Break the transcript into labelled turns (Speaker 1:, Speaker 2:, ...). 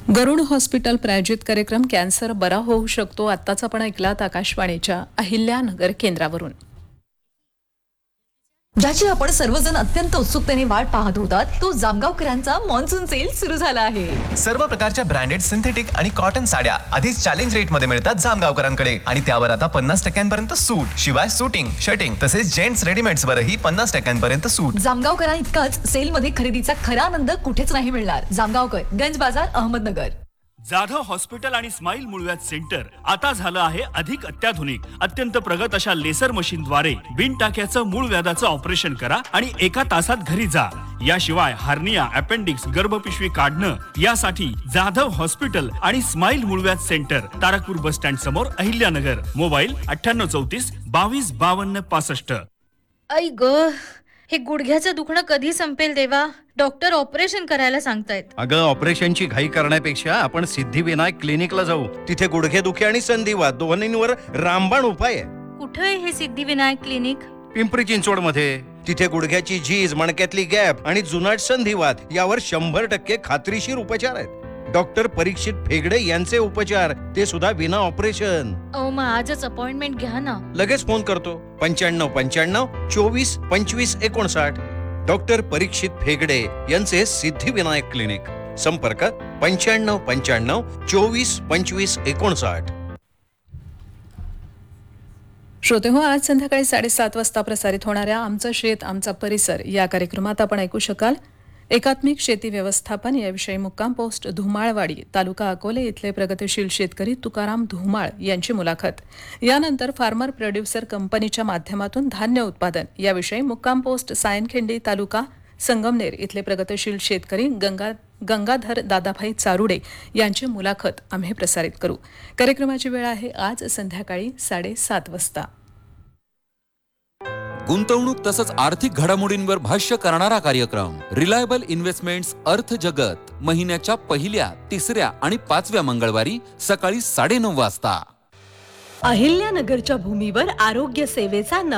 Speaker 1: गरुड hospital प्रायोजित कार्यक्रम cancer बरा होऊ शकतो. आत्ताच आपण ऐकलात आकाशवाणीच्या अहिल्यानगर केंद्रावरून.
Speaker 2: ज्याची आपण सर्वजण अत्यंत उत्सुकतेने वाट पाहत होतात तो जामगावकरांचा मॉन्सून सेल सुरू झाला आहे.
Speaker 3: सर्व प्रकारच्या ब्रँडेड सिंथेटिक आणि कॉटन साड्या आधीच चॅलेंज रेट मध्ये मिळतात जामगावकरांकडे आणि त्यावर आता 50% सूट. शिवाय शूटिंग, शर्टिंग तसेच जेंट्स रेडीमेड्स वरही 50% सूट.
Speaker 2: जामगावकरां इतकाच सेल मध्ये खरेदीचा खरा आनंद कुठेच नाही मिळणार. जामगावकर, गंज बाजार, अहमदनगर.
Speaker 4: जाधव हॉस्पिटल आणि स्माइल मूळव्याध सेंटर आता झालं आहे अधिक अत्याधुनिक. अत्यंत प्रगत अशा लेसर मशीन द्वारे बिन टाक्याचं मूळ व्याधाचं ऑपरेशन करा आणि 1 तासात घरी जा. याशिवाय हार्निया, अपेंडिक्स, गर्भपिशवी काढणं यासाठी जाधव हॉस्पिटल आणि स्माइल मूळव्याध सेंटर, तारकपूर बस स्टँड समोर, अहिल्यानगर. मोबाईल 9834 22 52 65.
Speaker 5: आई ग, हे गुडघ्याचं दुखणं कधी संपेल देवा? डॉक्टर ऑपरेशन करायला सांगतायत.
Speaker 6: अगं, ऑपरेशनची घाई करण्यापेक्षा आपण सिद्धिविनायक क्लिनिकला जाऊ. तिथे गुडघेदुखी आणि संधिवात दोन्हींवर रामबाण उपाय आहे.
Speaker 5: कुठे आहे हे सिद्धिविनायक क्लिनिक?
Speaker 6: पिंपरी चिंचवड मध्ये. तिथे गुडघ्याची झीज, मणक्यातली गॅप आणि जुनाट संधिवात यावर 100% खात्रीशीर उपचार आहेत. डॉक्टर परीक्षित फेगडे यांचे उपचार, ते सुद्धा विना ऑपरेशन.
Speaker 5: मग आजच अपॉइंटमेंट घ्या ना.
Speaker 6: लगेच फोन करतो. 9595 24 25 59. डॉक्टर परीक्षित फेगडे यांचे सिद्धिविनायक क्लिनिक. संपर्क 9595 24 25 59.
Speaker 1: श्रोते हो, आज संध्याकाळी 7:30 वाजता प्रसारित होणाऱ्या आमचं शेत आमचा परिसर या कार्यक्रमात आपण ऐकू शकाल एकात्मिक शेती व्यवस्थापन याविषयी मुक्काम पोस्ट धुमाळवाडी, तालुका अकोले इथले प्रगतिशील शेतकरी तुकाराम धुमाळ यांची मुलाखत. यानंतर फार्मर प्रोड्युसर कंपनीच्या माध्यमातून धान्य उत्पादन याविषयी मुक्काम पोस्ट सायनखिंडी, तालुका संगमनेर इथले प्रगतिशील शेतकरी गंगाधर दादाभाई चारुडे यांची मुलाखत आम्ही प्रसारित करू. कार्यक्रमाची वेळ आहे आज संध्याकाळी 7:30 वाजता.
Speaker 7: गुंतवणूक तसंच आर्थिक घडामोडींवर भाष्य करणारा कार्यक्रम रिलायबल इन्व्हेस्टमेंट्स अर्थ जगत, महिन्याच्या पहिल्या, तिसऱ्या आणि 5व्या मंगळवारी सकाळी 9:30 वाजता.
Speaker 8: अहिल्यानगरच्या भूमीवर आरोग्य सेवेचा